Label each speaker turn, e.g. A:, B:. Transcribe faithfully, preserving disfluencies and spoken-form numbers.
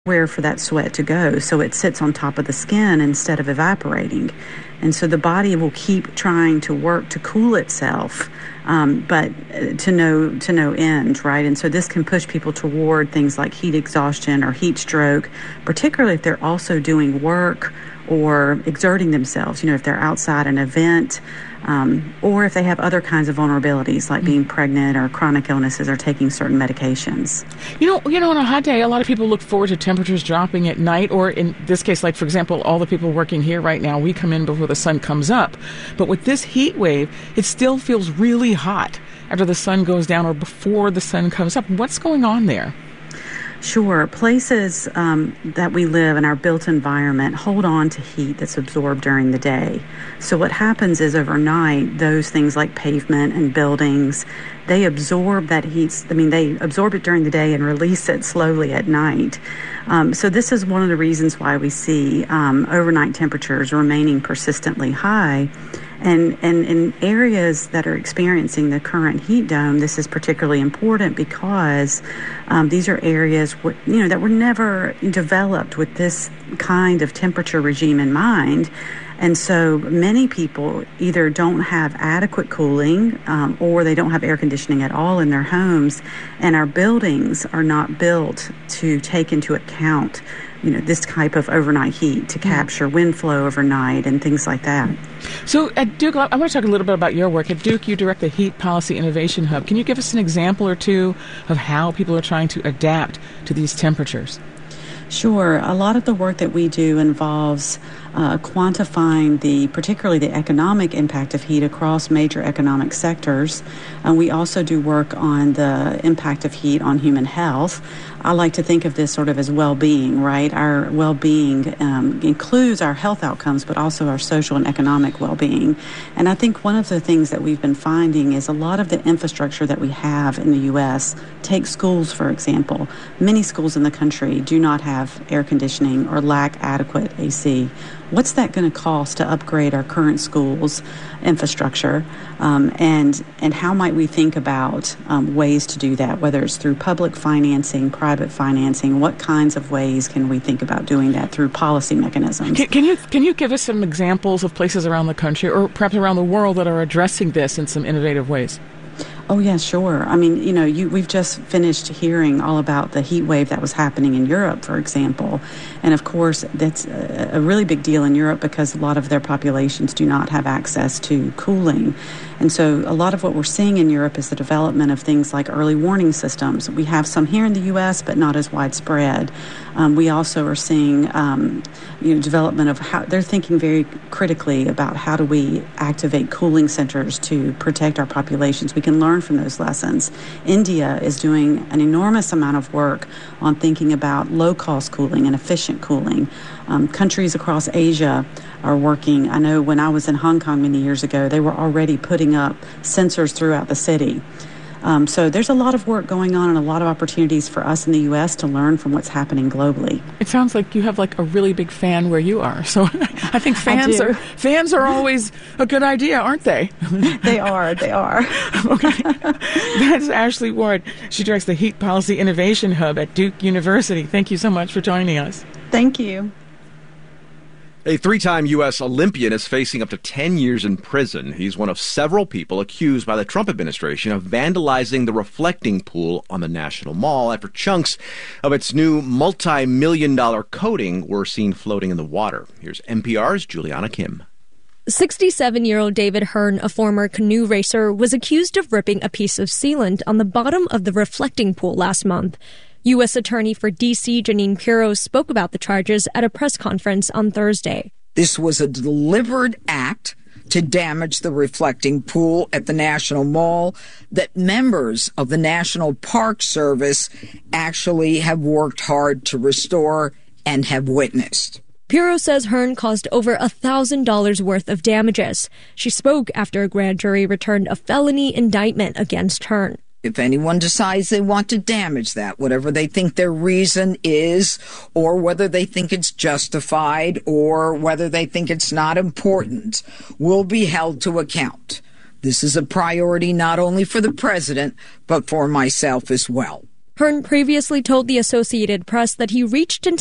A: where for that sweat to go, so it sits on top of the skin instead of evaporating. And so the body will keep trying to work to cool itself, um, but to no to no end, right? And so this can push people toward things like heat exhaustion or heat stroke, particularly if they're also doing work or exerting themselves, you know, if they're outside an event, um, or if they have other kinds of vulnerabilities like being pregnant or chronic illnesses or taking certain medications.
B: You know, you know, on a hot day, a lot of people look forward to temperatures dropping at night, or in this case, like, for example, all the people working here right now, we come in before the sun comes up. But with this heat wave, it still feels really hot after the sun goes down or before the sun comes up. What's going on there?
A: Sure. Places um, that we live in our built environment hold on to heat that's absorbed during the day. So what happens is overnight, those things like pavement and buildings, they absorb that heat. I mean, they absorb it during the day and release it slowly at night. Um, so this is one of the reasons why we see um, overnight temperatures remaining persistently high. And, and in areas that are experiencing the current heat dome, this is particularly important because um, these are areas where, you know, that were never developed with this kind of temperature regime in mind. And so many people either don't have adequate cooling um, or they don't have air conditioning at all in their homes. And our buildings are not built to take into account, you know, this type of overnight heat to capture wind flow overnight and things like that.
B: So at Duke, I want to talk a little bit about your work. At Duke, you direct the Heat Policy Innovation Hub. Can you give us an example or two of how people are trying to adapt to these temperatures?
A: Sure. A lot of the work that we do involves uh, quantifying the, particularly the economic impact of heat across major economic sectors. And we also do work on the impact of heat on human health. I like to think of this sort of as well-being, right? Our well-being um, includes our health outcomes, but also our social and economic well-being. And I think one of the things that we've been finding is a lot of the infrastructure that we have in the U S, take schools, for example. Many schools in the country do not have air conditioning or lack adequate A C. What's that going to cost to upgrade our current schools' infrastructure? Um, and and how might we think about um, ways to do that, whether it's through public financing, private financing? What kinds of ways can we think about doing that through policy mechanisms?
B: Can, can you can you give us some examples of places around the country or perhaps around the world that are addressing this in some innovative ways?
A: Oh, yeah, sure. I mean, you know, you, we've just finished hearing all about the heat wave that was happening in Europe, for example. And, of course, that's a, a really big deal in Europe because a lot of their populations do not have access to cooling. And so a lot of what we're seeing in Europe is the development of things like early warning systems. We have some here in the U S, but not as widespread. Um, we also are seeing um, you know, development of how they're thinking very critically about how do we activate cooling centers to protect our populations. We can learn from those lessons. India is doing an enormous amount of work on thinking about low-cost cooling and efficient cooling. Um, countries across Asia are working. I know when I was in Hong Kong many years ago, they were already putting up sensors throughout the city. Um, so there's a lot of work going on and a lot of opportunities for us in the U S to learn from what's happening globally.
B: It sounds like you have like a really big fan where you are. So I think fans
A: I
B: are fans are always a good idea, aren't they?
A: They are. They are.
B: Okay. That's Ashley Ward. She directs the Heat Policy Innovation Hub at Duke University. Thank you so much for joining us.
A: Thank you.
C: A three-time U S Olympian is facing up to ten years in prison. He's one of several people accused by the Trump administration of vandalizing the reflecting pool on the National Mall after chunks of its new multi-million dollar coating were seen floating in the water. Here's N P R's Juliana Kim.
D: sixty-seven-year-old David Hearn, a former canoe racer, was accused of ripping a piece of sealant on the bottom of the reflecting pool last month. U S Attorney for D C Jeanine Pirro spoke about the charges at a press conference on Thursday.
E: This was a deliberate act to damage the reflecting pool at the National Mall that members of the National Park Service actually have worked hard to restore and have witnessed.
D: Pirro says Hearn caused over one thousand dollars worth of damages. She spoke after a grand jury returned a felony indictment against Hearn.
E: If anyone decides they want to damage that, whatever they think their reason is, or whether they think it's justified, or whether they think it's not important, will be held to account. This is a priority not only for the president, but for myself as well.
D: Hearn previously told the Associated Press that he reached into